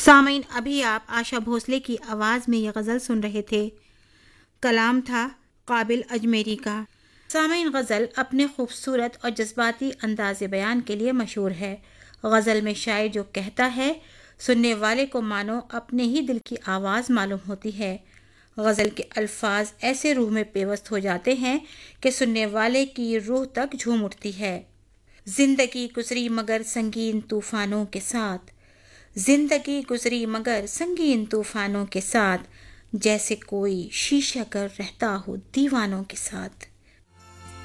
सामीन, अभी आप आशा भोसले की आवाज़ में ये गज़ल सुन रहे थे। कलाम था काबिल अजमेरी का। सामीन, गज़ल अपने खूबसूरत और जज्बाती अंदाज़ बयान के लिए मशहूर है। गज़ल में शायर जो कहता है, सुनने वाले को मानो अपने ही दिल की आवाज़ मालूम होती है। गज़ल के अल्फाज ऐसे रूह में पेवस्त हो जाते हैं कि सुनने वाले की रूह तक झूम उठती है। जिंदगी गुजरी मगर संगीन तूफानों के साथ, जिंदगी गुजरी मगर संगीन तूफानों के साथ, जैसे कोई शीशा कर रहता हो दीवानों के साथ।